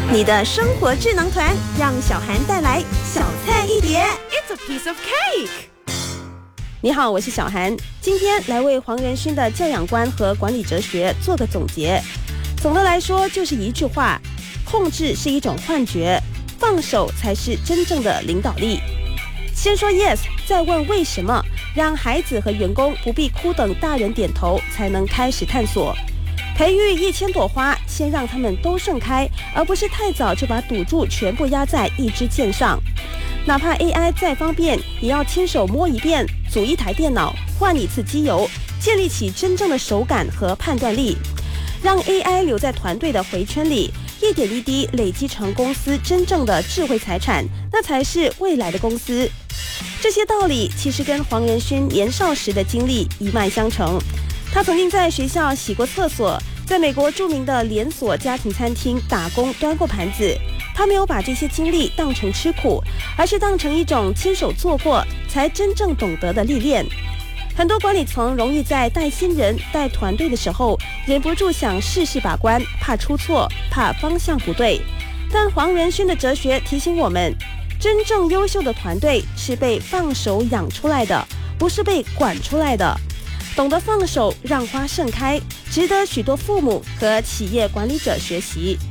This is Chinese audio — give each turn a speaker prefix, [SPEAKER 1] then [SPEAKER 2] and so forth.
[SPEAKER 1] 你的生活智囊团，让小涵带来小菜一碟。
[SPEAKER 2] It's a piece of cake。
[SPEAKER 3] 你好，我是小涵，今天来为黄仁勋的教养观和管理哲学做个总结。总的来说，就是一句话：控制是一种幻觉，放手才是真正的领导力。先说 yes， 再问为什么，让孩子和员工不必苦等大人点头，才能开始探索。培育1000朵花，先让它们都盛开，而不是太早就把赌注全部压在一支箭上。哪怕 AI 再方便，也要亲手摸一遍，组一台电脑，换一次机油，建立起真正的手感和判断力。让 AI 留在团队的回圈里，一点一滴累积成公司真正的智慧财产，那才是未来的公司。这些道理其实跟黄仁勋年少时的经历一脉相承。他曾经在学校洗过厕所，在美国著名的连锁家庭餐厅打工端过盘子。他没有把这些经历当成吃苦，而是当成一种亲手做过才真正懂得的历练。很多管理层容易在带新人、带团队的时候，忍不住想事事把关，怕出错，怕方向不对。但黄仁勋的哲学提醒我们，真正优秀的团队是被放手养出来的，不是被管出来的。懂得放手，让花盛开，值得许多父母和企业管理者学习。